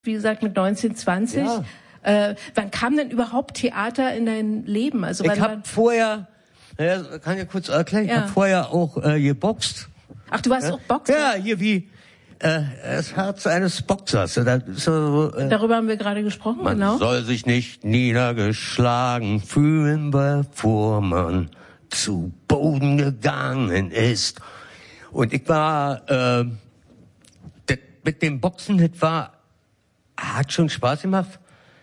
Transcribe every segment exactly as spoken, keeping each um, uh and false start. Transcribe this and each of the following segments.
wie gesagt, mit neunzehn, zwanzig. Ja. Äh, wann kam denn überhaupt Theater in dein Leben? Also ich habe vorher, ja, kann ich kurz erklären, ja. ich habe vorher auch äh, geboxt. Ach, du warst ja? auch Boxer? Ja, hier wie äh, das Herz eines Boxers. So, äh, Darüber haben wir gerade gesprochen, man genau. Man soll sich nicht niedergeschlagen fühlen, bevor man zu Boden gegangen ist. Und ich war äh, das, mit dem Boxen, das war hat schon Spaß gemacht.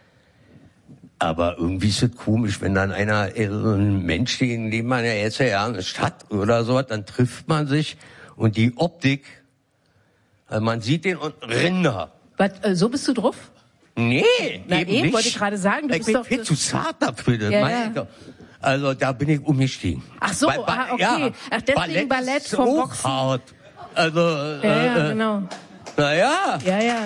Aber irgendwie ist es komisch, wenn dann einer, äh, ein Mensch, den, den man ja jetzt ja in der Stadt oder so hat, dann trifft man sich und die Optik, also man sieht den und Rinder. Was, äh, so bist du drauf? Nee, Na, eben eben nicht. wollte ich gerade sagen. Du ich bist bin doch viel zu zart dafür. Das ja, meine ja. ich. Also da bin ich umgestiegen. Ach so, Bei, bei, ah, okay. Ja, Ach, deswegen Ballett, Ballett ist vom auch Boxen. Hart. Also, ja, äh, ja, genau. Naja. Ja, ja.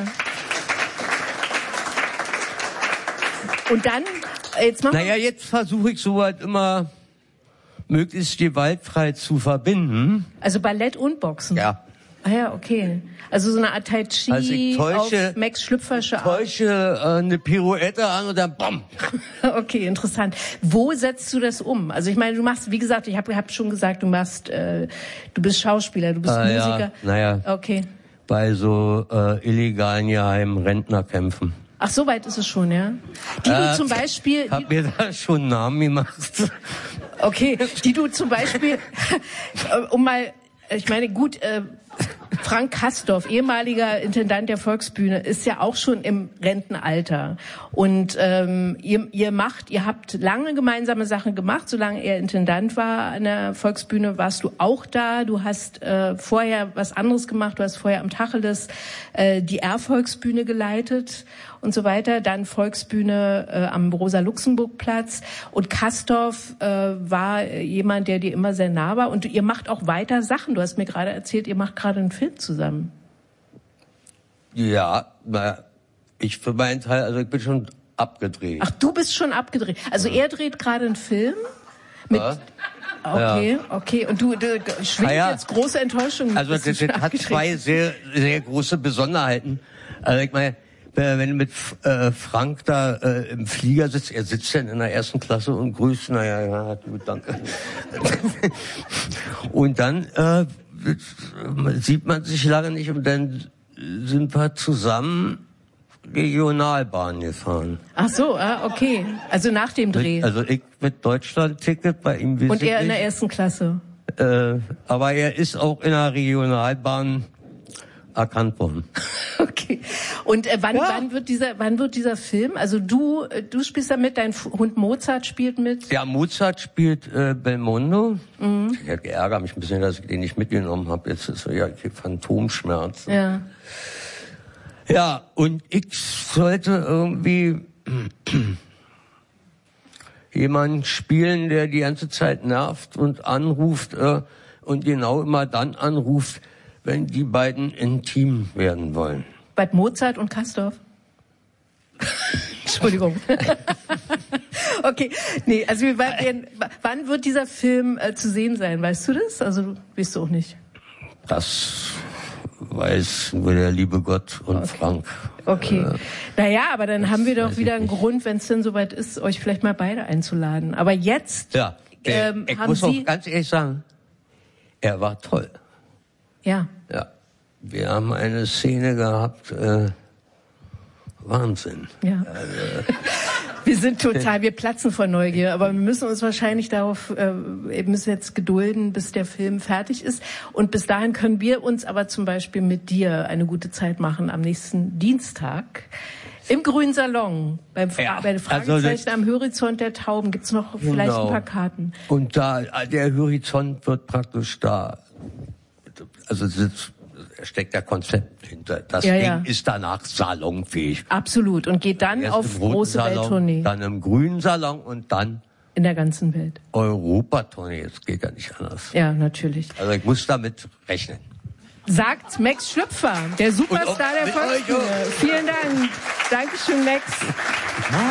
Und dann, jetzt machen Naja, jetzt versuche ich soweit immer möglichst gewaltfrei zu verbinden. Also Ballett und Boxen? Ja. Ah ja, okay. Also so eine Art Tai Chi also ich täusche, auf Max Schlüpfersche Art. täusche äh, eine Pirouette an und dann BOM! Okay, interessant. Wo setzt du das um? Also ich meine, du machst, wie gesagt, ich habe hab schon gesagt, du machst, äh, du bist Schauspieler, du bist äh, Musiker. Ja, naja, okay. Bei so äh, illegalen geheimen Rentnerkämpfen. Ach, so weit ist es schon, ja? Die äh, du zum Beispiel... Ich hab mir da schon einen Namen gemacht. Okay, die du zum Beispiel, um mal, ich meine, gut, äh, Frank Kastorf, ehemaliger Intendant der Volksbühne, ist ja auch schon im Rentenalter. Und ähm, ihr, ihr macht, ihr habt lange gemeinsame Sachen gemacht. Solange er Intendant war an der Volksbühne, warst du auch da. Du hast äh, vorher was anderes gemacht. Du hast vorher am Tacheles äh, die R-Volksbühne geleitet und so weiter. Dann Volksbühne äh, am Rosa-Luxemburg-Platz. Und Kastorf äh, war jemand, der dir immer sehr nah war. Und ihr macht auch weiter Sachen. Du hast mir gerade erzählt, ihr macht gerade einen Film zusammen. Ja, na, ich für meinen Teil, also ich bin schon abgedreht. Ach, du bist schon abgedreht. Also ja. Er dreht gerade einen Film mit... Ja. Okay, ja. okay. Und du, du schwingt ja, ja. jetzt große Enttäuschung. Also das, das hat zwei sehr, sehr große Besonderheiten. Also ich meine, wenn du mit äh, Frank da äh, im Flieger sitzt, er sitzt dann in der ersten Klasse und grüßt, naja, ja, gut, danke. Und dann äh, sieht man sich lange nicht und dann sind wir zusammen Regionalbahn gefahren. Ach so, ah, okay. Also nach dem Dreh. Also ich mit Deutschland-Ticket, bei ihm und er in der ersten Klasse. Äh, aber er ist auch in der Regionalbahn erkannt worden. Okay. Und äh, wann, ja. wann wird dieser, wann wird dieser Film? Also du, du spielst da mit, dein Hund Mozart spielt mit. Ja, Mozart spielt äh, Belmondo. Mhm. Ich ärgere mich ein bisschen, dass ich den nicht mitgenommen habe. Jetzt ist ja ich krieg Phantomschmerzen. Ja. Ja, und ich sollte irgendwie jemanden spielen, der die ganze Zeit nervt und anruft äh, und genau immer dann anruft, wenn die beiden intim werden wollen. Bei Mozart und Kastorf? Entschuldigung. Okay, nee, also wir werden, wann wird dieser Film äh, zu sehen sein? Weißt du das? Also weißt du auch nicht. Das weiß nur der liebe Gott und okay. Frank. Okay. Äh, naja, aber dann haben wir doch wieder einen nicht. Grund, wenn es denn soweit ist, euch vielleicht mal beide einzuladen. Aber jetzt ja, der, ähm, ich haben muss Sie... auch ganz ehrlich sagen, er war toll. Ja. Ja. Wir haben eine Szene gehabt, äh, Wahnsinn. Ja. Also, wir sind total, wir platzen vor Neugier, aber wir müssen uns wahrscheinlich darauf, äh, wir müssen jetzt gedulden, bis der Film fertig ist. Und bis dahin können wir uns aber zum Beispiel mit dir eine gute Zeit machen am nächsten Dienstag. Im Grünen Salon, beim Fra- ja, bei den Fragezeichen also am Horizont der Tauben, gibt's noch vielleicht genau. ein paar Karten. Und da, der Horizont wird praktisch da, also es steckt der Konzept hinter. Das ja, Ding ja. ist danach salonfähig. Absolut. Und geht dann Erst auf im Roten große Salon, Welttournee. Dann im Grünen Salon und dann in der ganzen Welt. Europatournee. Jetzt geht ja nicht anders. Ja, natürlich. Also ich muss damit rechnen. Sagt Max Schlüpfer, der Superstar der Volksbühne. Vielen Dank. Dankeschön, Max.